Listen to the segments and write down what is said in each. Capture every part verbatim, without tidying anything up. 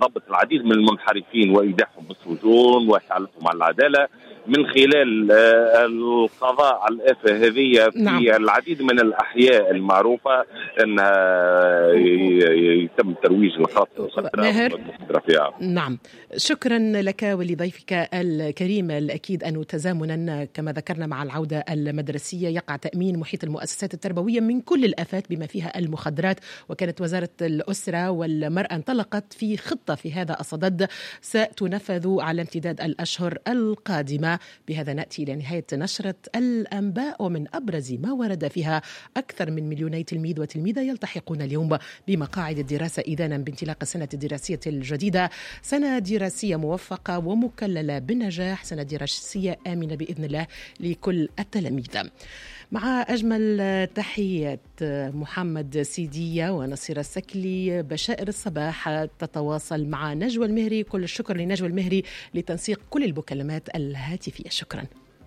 ضبط العديد من المنحرفين وإيداعهم بالسجون وإحالتهم على العدالة من خلال القضاء على الآفة هذه في نعم. العديد من الأحياء المعروفة أنها يتم ترويج المخدرات فيها. نعم، شكرا لك ولضيفك الكريم. الأكيد أن تزامنا كما ذكرنا مع العودة المدرسية يقع تأمين محيط المؤسسات التربوية من كل الآفات بما فيها المخدرات، وكانت وزارة الأسرة والمرأة انطلقت في خطة في هذا الصدد ستنفذ على امتداد الأشهر القادمة. بهذا نأتي إلى نهاية نشرة الأنباء، ومن أبرز ما ورد فيها أكثر من مليوني تلميذ وتلميذة يلتحقون اليوم بمقاعد الدراسة إذانا بانطلاق السنة الدراسية الجديدة، سنة دراسية موفقة ومكللة بالنجاح، سنة دراسية آمنة بإذن الله لكل التلاميذ. مع أجمل تحيات محمد سيدية ونصير السكلي، بشائر الصباح تتواصل مع نجوى المهري. كل الشكر لنجوى المهري لتنسيق كل المكالمات الهاتفية. شكرا.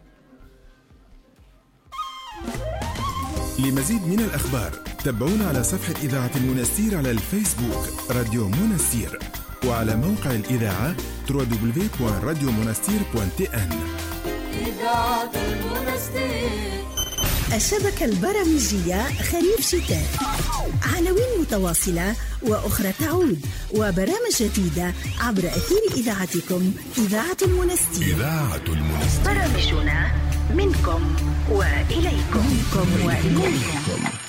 لمزيد من الأخبار تابعونا على صفحة إذاعة المنستير على الفيسبوك راديو منستير، وعلى موقع الإذاعة دبليو دبليو دبليو دوت راديو منستير دوت تي إن. إذاعة المنستير، الشبكة البرامجية خريف شتاء، عناوين متواصلة وأخرى تعود، وبرامج جديدة عبر أثير إذاعتكم إذاعة المنستير. إذاعة المنستير، برامجنا منكم وإليكم. منكم وإليكم.